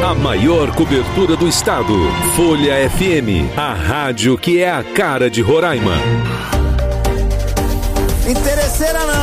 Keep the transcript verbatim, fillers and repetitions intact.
A maior cobertura do estado. Folha F M, a rádio que é a cara de Roraima. Interesseira não.